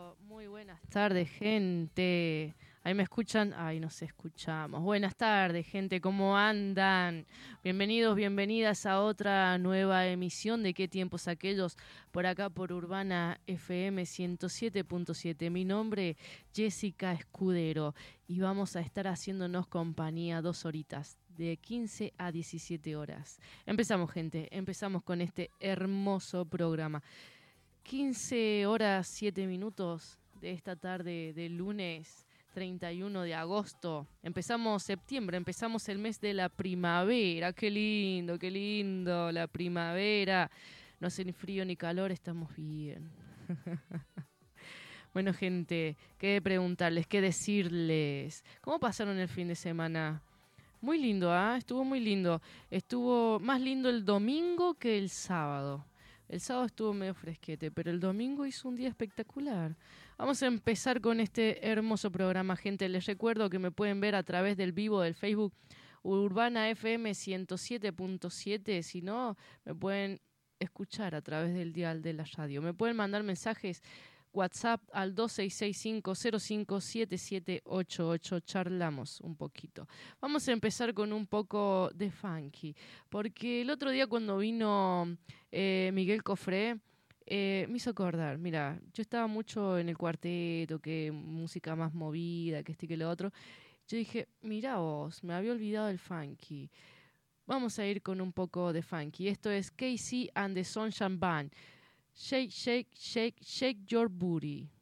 Muy buenas tardes, gente. ¿Ahí me escuchan? Ahí nos escuchamos. Buenas tardes, gente. ¿Cómo andan? Bienvenidos, bienvenidas a otra nueva emisión de ¿Qué tiempos aquellos? Por acá por Urbana FM 107.7. Mi nombre, Jessica Escudero. Y vamos a estar haciéndonos compañía 2 horitas, de 15 a 17 horas. Empezamos, gente. Empezamos con este hermoso programa. 15 horas 7 minutos de esta tarde de lunes 31 de agosto. Empezamos septiembre, empezamos el mes de la primavera. Qué lindo, la primavera. No hace ni frío ni calor, estamos bien. Bueno, gente, qué preguntarles, qué decirles. ¿Cómo pasaron el fin de semana? Muy lindo, ¿ah? Estuvo muy lindo. Estuvo más lindo el domingo que el sábado. El sábado estuvo medio fresquete, pero el domingo hizo un día espectacular. Vamos a empezar con este hermoso programa, gente. Les recuerdo que me pueden ver a través del vivo del Facebook Urbana FM 107.7. Si no, me pueden escuchar a través del dial de la radio. Me pueden mandar mensajes WhatsApp al 2665057788. Charlamos un poquito. Vamos a empezar con un poco de funky, porque el otro día cuando vino Miguel Cofré, me hizo acordar, mira, yo estaba mucho en el cuarteto, que música más movida, que este que lo otro. Yo dije, mira vos, me había olvidado del funky. Vamos a ir con un poco de funky. Esto es Casey and the Sunshine Band. Shake, shake, shake, shake your booty.